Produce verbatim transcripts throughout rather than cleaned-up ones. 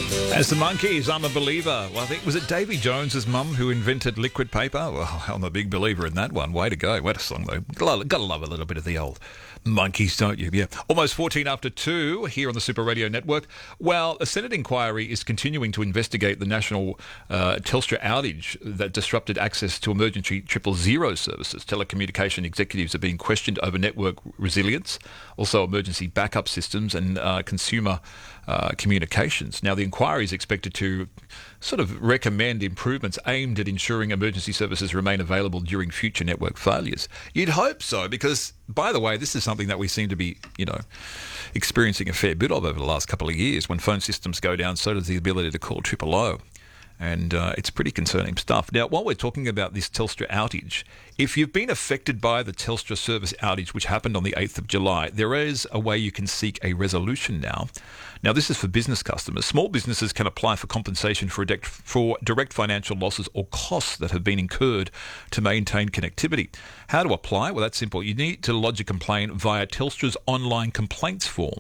As the Monkees, I'm a believer. Well, I think, was it Davy Jones's mum who invented liquid paper? Well, I'm a big believer in that one. Way to go. What a song, though. Got to love a little bit of the old Monkees, don't you? Yeah. Almost fourteen after two here on the Super Radio Network. Well, a Senate inquiry is continuing to investigate the national uh, Telstra outage that disrupted access to emergency triple zero services. Telecommunication executives are being questioned over network resilience, also emergency backup systems and uh, consumer uh, communications. Now, the inquiry is expected to sort of recommend improvements aimed at ensuring emergency services remain available during future network failures. You'd hope so, because, by the way, this is something that we seem to be, you know, experiencing a fair bit of over the last couple of years. When phone systems go down, so does the ability to call triple O. And uh, it's pretty concerning stuff. Now, while we're talking about this Telstra outage, if you've been affected by the Telstra service outage, which happened on the eighth of July, there is a way you can seek a resolution now. Now, this is for business customers. Small businesses can apply for compensation for direct, for direct financial losses or costs that have been incurred to maintain connectivity. How to apply? Well, that's simple. You need to lodge a complaint via Telstra's online complaints form.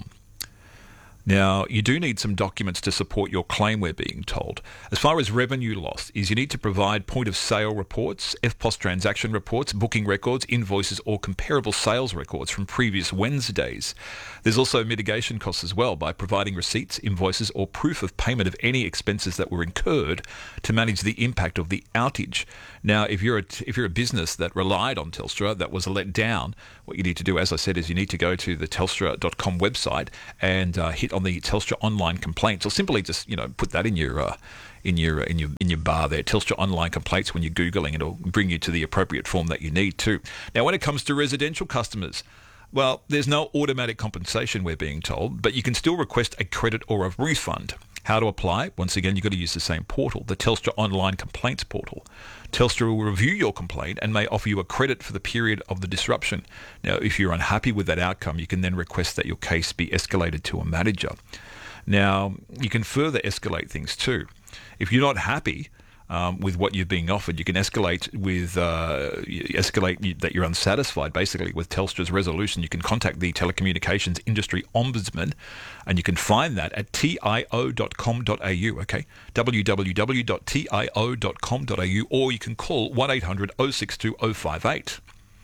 Now, you do need some documents to support your claim, we're being told. As far as revenue loss is, you need to provide point of sale reports, F P O S transaction reports, booking records, invoices or comparable sales records from previous Wednesdays. There's also mitigation costs as well by providing receipts, invoices or proof of payment of any expenses that were incurred to manage the impact of the outage. Now, if you're a, if you're a business that relied on Telstra that was let down, what you need to do, as I said, is you need to go to the telstra dot com website and uh, hit on the Telstra online complaints, or simply just, you know, put that in your uh, in your in your in your bar there, Telstra online complaints. When you're googling, it'll bring you to the appropriate form that you need to. Now, when it comes to residential customers, well, there's no automatic compensation, we're being told, but you can still request a credit or a refund. How to apply? Once again, you've got to use the same portal, the Telstra Online Complaints portal. Telstra will review your complaint and may offer you a credit for the period of the disruption. Now, if you're unhappy with that outcome, you can then request that your case be escalated to a manager. Now, you can further escalate things too. If you're not happy Um, with what you're being offered, you can escalate with uh, escalate that you're unsatisfied, basically, with Telstra's resolution. You can contact the Telecommunications Industry Ombudsman, and you can find that at tio dot com dot a u, okay? w w w dot tio dot com dot a u, or you can call one eight hundred oh six two oh five eight.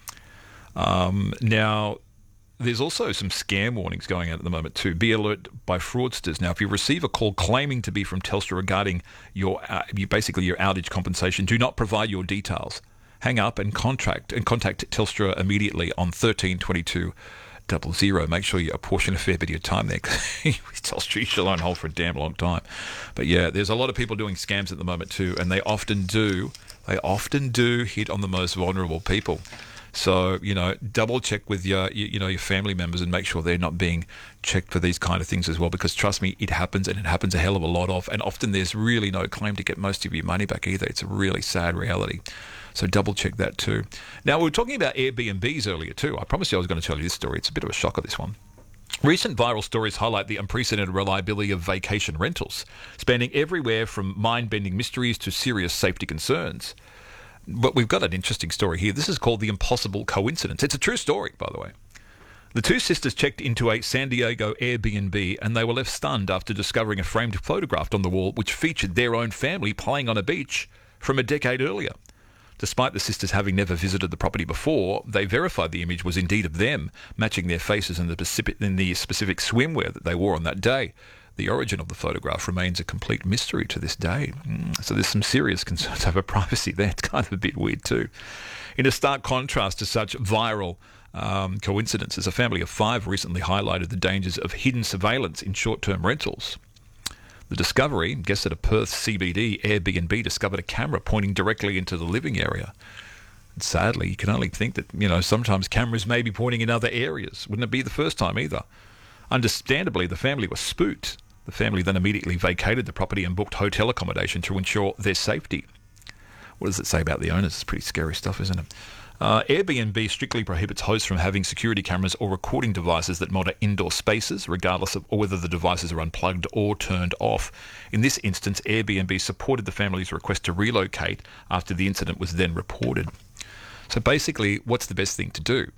Um, now, there's also some scam warnings going out at the moment too. Be alert by fraudsters. Now, if you receive a call claiming to be from Telstra regarding your, uh, you basically your outage compensation, do not provide your details. Hang up and contract and contact Telstra immediately on thirteen twenty-two double zero. Make sure you apportion a fair bit of your time there, because Telstra you shall on hold for a damn long time. But yeah, there's a lot of people doing scams at the moment too, and they often do, they often do hit on the most vulnerable people. So, you know, double check with your, you, you know, your family members and make sure they're not being checked for these kind of things as well, because trust me, it happens, and it happens a hell of a lot of, and often there's really no claim to get most of your money back either. It's a really sad reality. So double check that too. Now, we were talking about Airbnbs earlier too. I promised you I was going to tell you this story. It's a bit of a shocker, this one. Recent viral stories highlight the unprecedented reliability of vacation rentals, spanning everywhere from mind-bending mysteries to serious safety concerns. But we've got an interesting story here. This is called The Impossible Coincidence. It's a true story, by the way. The two sisters checked into a San Diego Airbnb and they were left stunned after discovering a framed photograph on the wall which featured their own family playing on a beach from a decade earlier. Despite the sisters having never visited the property before, they verified the image was indeed of them, matching their faces in the specific, in the specific swimwear that they wore on that day. The origin of the photograph remains a complete mystery to this day. Mm, so there's some serious concerns over privacy there. It's kind of a bit weird too. In a stark contrast to such viral um, coincidences, a family of five recently highlighted the dangers of hidden surveillance in short-term rentals. The discovery, guests at a Perth C B D Airbnb discovered a camera pointing directly into the living area. And sadly, you can only think that, you know, sometimes cameras may be pointing in other areas. Wouldn't it be the first time either? Understandably, the family was spooked. The family then immediately vacated the property and booked hotel accommodation to ensure their safety. What does it say about the owners? It's pretty scary stuff, isn't it? Uh, Airbnb strictly prohibits hosts from having security cameras or recording devices that monitor indoor spaces, regardless of whether the devices are unplugged or turned off. In this instance, Airbnb supported the family's request to relocate after the incident was then reported. So basically, what's the best thing to do?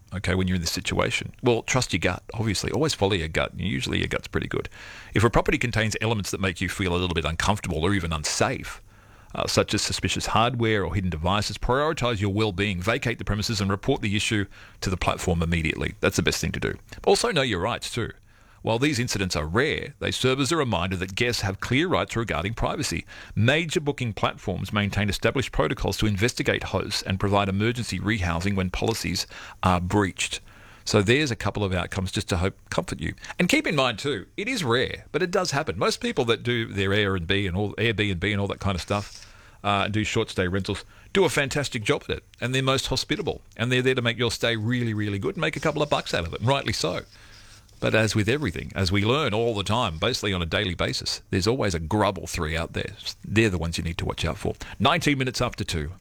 okay, when you're in this situation? Well, trust your gut, obviously. Always follow your gut. Usually your gut's pretty good. If a property contains elements that make you feel a little bit uncomfortable or even unsafe, uh, such as suspicious hardware or hidden devices, prioritise your well-being, vacate the premises and report the issue to the platform immediately. That's the best thing to do. Also know your rights too. While these incidents are rare, they serve as a reminder that guests have clear rights regarding privacy. Major booking platforms maintain established protocols to investigate hosts and provide emergency rehousing when policies are breached. So there's a couple of outcomes just to hope comfort you. And keep in mind too, it is rare, but it does happen. Most people that do their Airbnb and all Airbnb and all that kind of stuff, uh, do short stay rentals, do a fantastic job at it, and they're most hospitable, and they're there to make your stay really, really good and make a couple of bucks out of it, and rightly so. But as with everything, as we learn all the time, basically on a daily basis, there's always a grub or three out there. They're the ones you need to watch out for. nineteen minutes after two.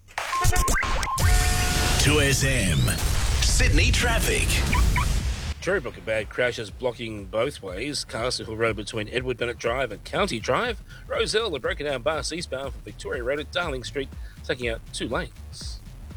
two S M. Sydney traffic. Cherrybrook, a bad crash is blocking both ways. Castle Hill Road between Edward Bennett Drive and County Drive. Roselle, a broken down bus eastbound from Victoria Road at Darling Street, taking out two lanes.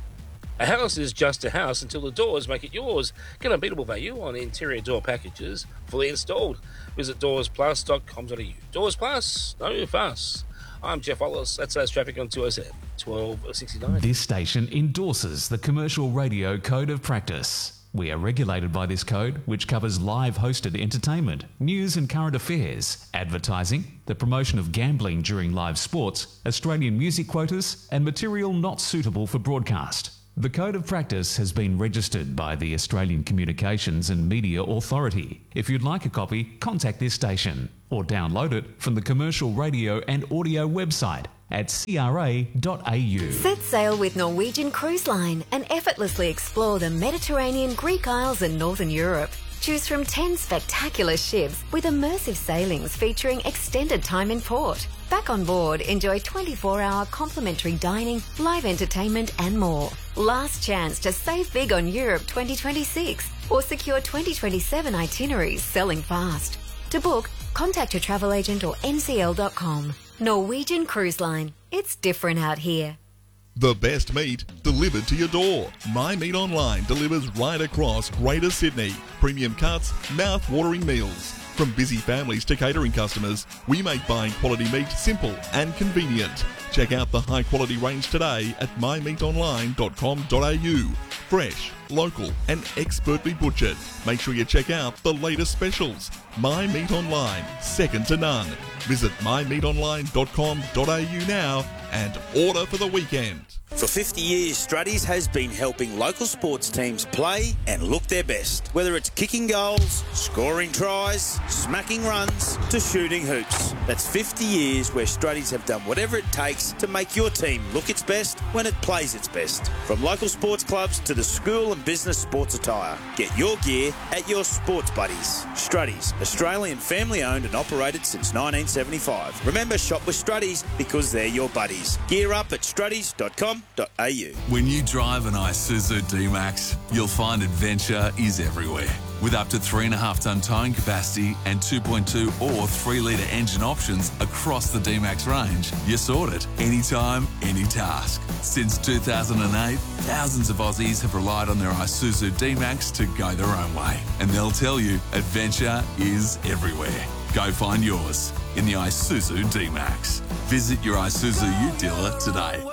A house is just a house until the doors make it yours. Get unbeatable value on interior door packages, fully installed. Visit doors plus dot com dot a u. Doors Plus, no fuss. I'm Jeff Wallace. That's today's traffic on two S M, twelve sixty-nine. This station endorses the Commercial Radio Code of Practice. We are regulated by this code, which covers live hosted entertainment, news and current affairs, advertising, the promotion of gambling during live sports, Australian music quotas, and material not suitable for broadcast. The Code of Practice has been registered by the Australian Communications and Media Authority. If you'd like a copy, contact this station or download it from the Commercial Radio and Audio website at c r a dot a u. Set sail with Norwegian Cruise Line and effortlessly explore the Mediterranean, Greek Isles and Northern Europe. Choose from ten spectacular ships with immersive sailings featuring extended time in port. Back on board, enjoy twenty-four hour complimentary dining, live entertainment and more. Last chance to save big on Europe twenty twenty-six or secure twenty twenty-seven itineraries selling fast. To book, contact your travel agent or n c l dot com. Norwegian Cruise Line. It's different out here. The best meat delivered to your door. My Meat Online delivers right across Greater Sydney. Premium cuts, mouth-watering meals. From busy families to catering customers, we make buying quality meat simple and convenient. Check out the high-quality range today at my meat online dot com dot a u. Fresh, local and expertly butchered. Make sure you check out the latest specials. My Meat Online, second to none. Visit my meat online dot com dot a u now and order for the weekend. For fifty years, Struddies has been helping local sports teams play and look their best. Whether it's kicking goals, scoring tries, smacking runs, to shooting hoops. That's fifty years where Struddies have done whatever it takes to make your team look its best when it plays its best. From local sports clubs to the school and business sports attire. Get your gear at your sports buddies. Struddies, Australian family owned and operated since nineteen seventy-five. Remember, shop with Struddies because they're your buddies. Gear up at struddies dot com dot a u. When you drive an Isuzu D-Max, you'll find adventure is everywhere. With up to three point five tonne towing capacity and two point two or three litre engine options across the D-Max range, you're sorted. Anytime, any task. Since two thousand eight, thousands of Aussies have relied on their Isuzu D-Max to go their own way. And they'll tell you, adventure is everywhere. Go find yours in the Isuzu D-Max. Visit your Isuzu U dealer today.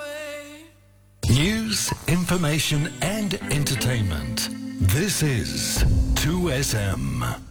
News, information and entertainment. This is two S M.